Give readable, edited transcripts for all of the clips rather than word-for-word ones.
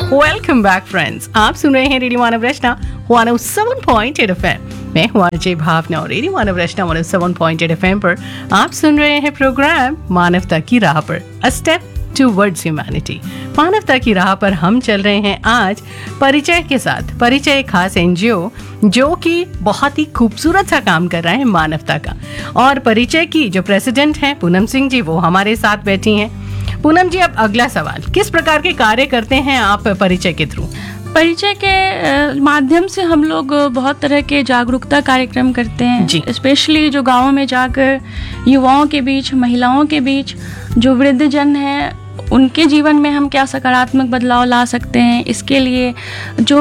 Welcome back friends, आप सुन रहे हैं रेडियो मानव रचना 107.8 FM। मैं हूं अजय भावना और रेडियो मानव रचना 107.8 FM पर आप सुन रहे हैं प्रोग्राम मानवता की राह पर, अ स्टेप टुवर्ड्स ह्यूमैनिटी। मानवता की राह पर हम चल रहे हैं आज परिचय के साथ। परिचय एक खास एनजीओ जो कि बहुत ही खूबसूरत सा काम कर रहा है मानवता का। और परिचय की जो प्रेसिडेंट हैं पूनम सिंह जी, वो हमारे साथ बैठी हैं। पूनम जी, अब अगला सवाल, किस प्रकार के कार्य करते हैं आप परिचय के थ्रू? परिचय के माध्यम से हम लोग बहुत तरह के जागरूकता कार्यक्रम करते हैं, स्पेशली जो गाँवों में जाकर युवाओं के बीच, महिलाओं के बीच, जो वृद्धजन हैं उनके जीवन में हम क्या सकारात्मक बदलाव ला सकते हैं। इसके लिए जो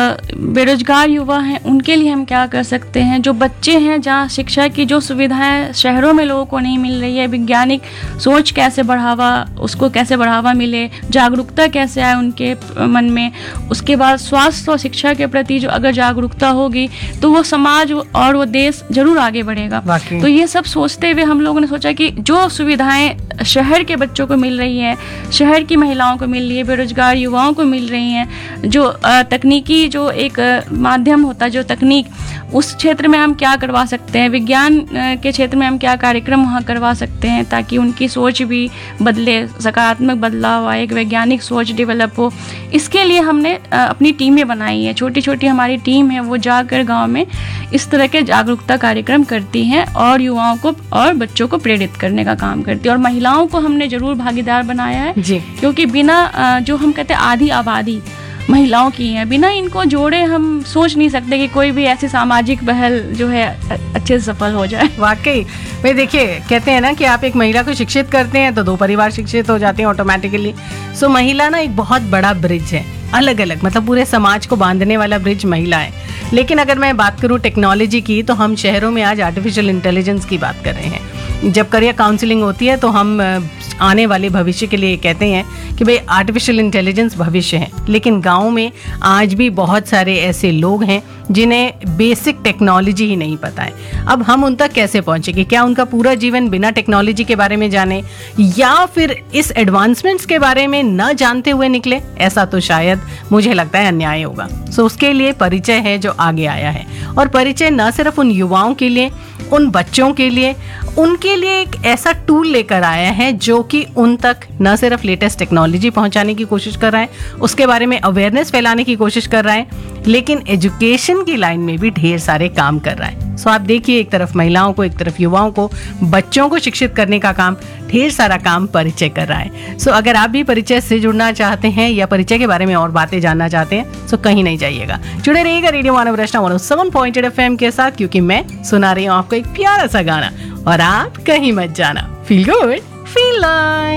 बेरोजगार युवा हैं उनके लिए हम क्या कर सकते हैं। जो बच्चे हैं जहाँ शिक्षा की जो सुविधाएं शहरों में लोगों को नहीं मिल रही है, वैज्ञानिक सोच कैसे उसको कैसे बढ़ावा मिले, जागरूकता कैसे आए उनके मन में। उसके बाद स्वास्थ्य और शिक्षा के प्रति जो अगर जागरूकता होगी तो वो समाज और वो देश जरूर आगे बढ़ेगा। तो ये सब सोचते हुए हम लोगों ने सोचा कि जो सुविधाएं शहर के बच्चों को मिल रही है, शहर की महिलाओं को मिल रही है, बेरोजगार युवाओं को मिल रही हैं, जो तकनीकी जो एक माध्यम होता है, जो तकनीक, उस क्षेत्र में हम क्या करवा सकते हैं, विज्ञान के क्षेत्र में हम क्या कार्यक्रम वहाँ करवा सकते हैं ताकि उनकी सोच भी बदले, सकारात्मक बदलाव आए, एक वैज्ञानिक सोच डेवलप हो। इसके लिए हमने अपनी टीमें बनाई हैं, छोटी छोटी हमारी टीम है, वो जाकर गाँव में इस तरह के जागरूकता कार्यक्रम करती हैं और युवाओं को और बच्चों को प्रेरित करने का काम करती है। और महिलाओं को हमने जरूर भागीदार बनाया है जी, क्योंकि बिना जो हम कहते हैं आधी आबादी महिलाओं की है, बिना इनको जोड़े हम सोच नहीं सकते कि कोई भी ऐसी सामाजिक पहल जो है अच्छे से सफल हो जाए। वाकई भाई, देखिए कहते हैं ना कि आप एक महिला को शिक्षित करते हैं तो 2 परिवार शिक्षित हो जाते हैं ऑटोमेटिकली। सो महिला ना एक बहुत बड़ा ब्रिज है, अलग अलग मतलब पूरे समाज को बांधने वाला ब्रिज महिला है। लेकिन अगर मैं बात करूँ टेक्नोलॉजी की, तो हम शहरों में आज आर्टिफिशियल इंटेलिजेंस की बात कर रहे हैं। जब करियर काउंसलिंग होती है तो हम आने वाले भविष्य के लिए कहते हैं कि भाई आर्टिफिशियल इंटेलिजेंस भविष्य है। लेकिन गाँव में आज भी बहुत सारे ऐसे लोग हैं जिन्हें बेसिक टेक्नोलॉजी ही नहीं पता है। अब हम उन तक कैसे पहुंचेंगे? क्या उनका पूरा जीवन बिना टेक्नोलॉजी के बारे में जाने, या फिर इस एडवांसमेंट्स के बारे में न जानते हुए निकले? ऐसा तो शायद मुझे लगता है अन्याय होगा। सो उसके लिए परिचय है जो आगे आया है। और परिचय न सिर्फ उन युवाओं के लिए, उन बच्चों के लिए, उनके लिए एक ऐसा टूल लेकर आया है जो कि उन तक न सिर्फ लेटेस्ट टेक्नोलॉजी पहुंचाने की कोशिश कर रहा है, उसके बारे में अवेयरनेस फैलाने की कोशिश कर रहा है, लेकिन एजुकेशन की लाइन में भी ढेर सारे काम कर रहा है। सो आप देखिए, एक तरफ महिलाओं को, एक तरफ युवाओं को, बच्चों को शिक्षित करने का काम, ढेर सारा काम परिचय कर रहा है। सो अगर आप भी परिचय से जुड़ना चाहते हैं या परिचय के बारे में और बातें जानना चाहते हैं, सो कहीं नहीं जाइएगा, जुड़े रहिएगा रेडियो मानव रचना 107.8 FM के साथ, क्योंकि मैं सुना रही हूँ आपको एक प्यारा सा गाना और आप कहीं मत जाना। Feel good, feel like.